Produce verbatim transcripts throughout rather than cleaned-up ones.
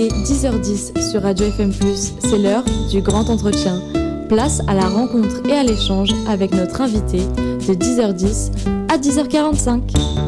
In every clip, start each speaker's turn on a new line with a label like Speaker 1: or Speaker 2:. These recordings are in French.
Speaker 1: est dix heures dix sur Radio F M plus, c'est l'heure du grand entretien. Place à la rencontre et à l'échange avec notre invité de dix heures dix à dix heures quarante-cinq.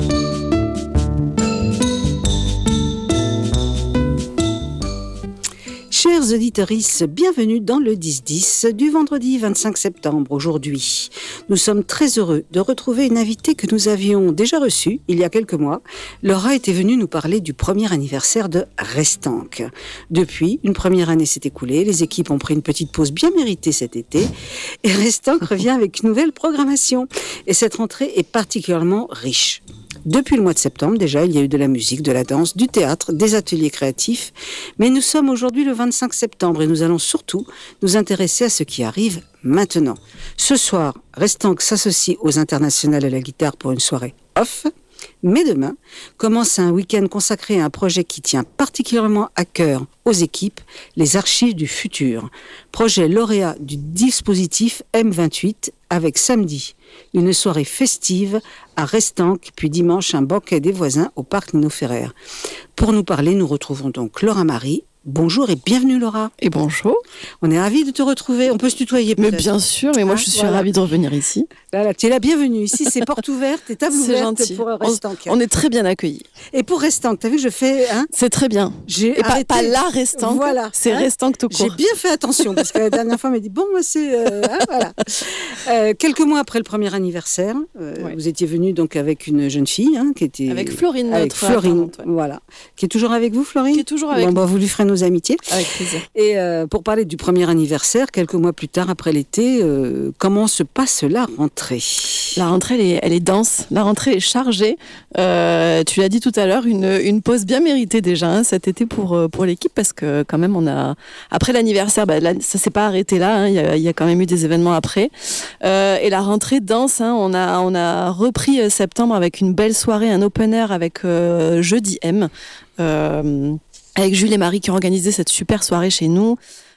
Speaker 2: Chers auditeurs, bienvenue dans le dix dix du vendredi vingt-cinq septembre aujourd'hui. Nous sommes très heureux de retrouver une invitée que nous avions déjà reçue il y a quelques mois. Laura était venue nous parler du premier anniversaire de Restank. Depuis, une première année s'est écoulée, les équipes ont pris une petite pause bien méritée cet été et Restank revient avec une nouvelle programmation. Et cette rentrée est particulièrement riche. Depuis le mois de septembre, déjà, il y a eu de la musique, de la danse, du théâtre, des ateliers créatifs. Mais nous sommes aujourd'hui le vingt-cinq septembre et nous allons surtout nous intéresser à ce qui arrive maintenant. Ce soir, Restank s'associe aux internationales à la guitare pour une soirée off. Mais demain, commence un week-end consacré à un projet qui tient particulièrement à cœur aux équipes, les Archives du Futur. Projet lauréat du dispositif M vingt-huit avec samedi une soirée festive à Restank, puis dimanche un banquet des voisins au parc Nino Ferrer. Pour nous parler, nous retrouvons donc Laura Marie. Bonjour et bienvenue Laura.
Speaker 3: Et bonjour.
Speaker 2: On est ravis de te retrouver. On peut se tutoyer peut-être.
Speaker 3: Mais bien sûr, mais moi ah, je suis voilà. ravie de revenir ici.
Speaker 2: Là, là, tu es la bienvenue. Ici, c'est porte ouverte et table
Speaker 3: c'est
Speaker 2: ouverte
Speaker 3: gentil.
Speaker 2: Pour Restank.
Speaker 3: On, on est très bien accueillis.
Speaker 2: Et pour Restank, t'as vu, je fais... Hein,
Speaker 3: c'est très bien.
Speaker 2: J'ai
Speaker 3: et
Speaker 2: arrêté...
Speaker 3: pas, pas la Restank, voilà, c'est hein, Restank tout court.
Speaker 2: J'ai bien fait attention parce que la dernière fois, on m'a dit, bon, moi c'est... Euh, hein, voilà. Euh, quelques mois après le premier anniversaire, euh, ouais. vous étiez venue donc avec une jeune fille hein, qui était...
Speaker 3: Avec Florine.
Speaker 2: Avec Florine, ouais. Voilà. Qui est toujours avec vous, Florine ?
Speaker 3: Qui est toujours avec
Speaker 2: bon,
Speaker 3: nous.
Speaker 2: Bah, vous lui ferez nos amitiés.
Speaker 3: Avec plaisir.
Speaker 2: Et euh, pour parler du premier anniversaire, quelques mois plus tard, après l'été, euh, comment se passe la rentrée ?
Speaker 3: La rentrée, elle est, elle est dense. La rentrée est chargée. Euh, tu l'as dit tout à l'heure, une, une pause bien méritée déjà hein, cet été pour, pour l'équipe parce que quand même, on a après l'anniversaire, bah, là, ça ne s'est pas arrêté là. Hein, il y a, il y a quand même eu des événements après. Euh, et la rentrée dense, hein, on, a, on a repris septembre avec une belle soirée, un open air avec euh, Jeudi M. Euh, avec Jules et Marie qui ont organisé cette super soirée chez nous.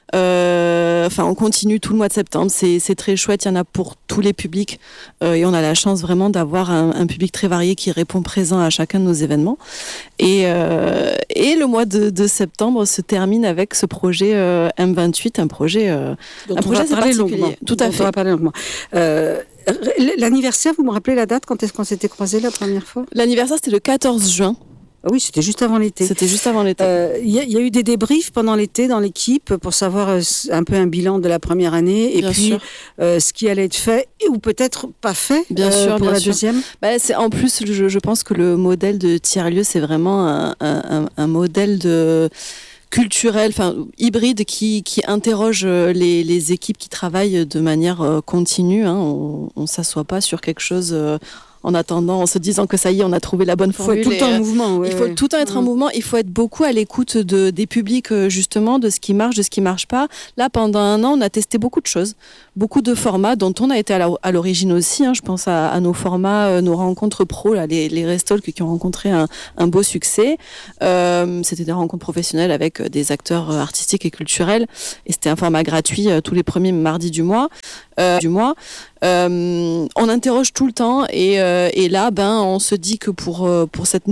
Speaker 3: Euh, enfin, on continue tout le mois de septembre. C'est, c'est très chouette. Il y en a pour tous les publics euh, et on a la chance vraiment d'avoir un, un public très varié qui répond présent à chacun de nos événements. Et, euh, et le mois de, de septembre se termine avec ce projet euh, M vingt-huit, un projet, euh,
Speaker 2: dont
Speaker 3: un projet assez particulier.
Speaker 2: Longuement.
Speaker 3: Tout à
Speaker 2: dont
Speaker 3: fait.
Speaker 2: On va parler longuement. Euh, l'anniversaire, vous me rappelez la date quand est-ce qu'on s'était croisés la première fois ?
Speaker 3: L'anniversaire, c'était le quatorze juin.
Speaker 2: Oui, c'était juste avant l'été.
Speaker 3: C'était juste avant l'été.
Speaker 2: Il euh, y, y a eu des débriefs pendant l'été dans l'équipe pour savoir euh, un peu un bilan de la première année et
Speaker 3: bien
Speaker 2: puis euh, ce qui allait être fait et, ou peut-être pas fait
Speaker 3: bien
Speaker 2: euh,
Speaker 3: sûr,
Speaker 2: pour
Speaker 3: bien
Speaker 2: la
Speaker 3: sûr.
Speaker 2: deuxième.
Speaker 3: Bah, c'est, en plus, je, je pense que le modèle de tiers-lieu, c'est vraiment un, un, un modèle de... culturel, enfin hybride, qui, qui interroge les, les équipes qui travaillent de manière euh, continue. Hein. On ne s'assoit pas sur quelque chose... Euh, en attendant, en se disant que ça y est, on a trouvé la bonne formule.
Speaker 2: Il faut être tout le temps en mouvement.
Speaker 3: Ouais, il faut
Speaker 2: ouais.
Speaker 3: tout le temps être mmh. en mouvement. Il faut être beaucoup à l'écoute de, des publics, justement, de ce qui marche, de ce qui ne marche pas. Là, pendant un an, on a testé beaucoup de choses, beaucoup de formats dont on a été à, la, à l'origine aussi. Hein. Je pense à, à nos formats, euh, nos rencontres pro, là, les, les Restalk qui ont rencontré un, un beau succès. Euh, c'était des rencontres professionnelles avec des acteurs artistiques et culturels. Et c'était un format gratuit euh, tous les premiers mardis du mois. Euh, du mois. Euh, on interroge tout le temps et, euh, et là, ben, on se dit que pour, euh, pour cette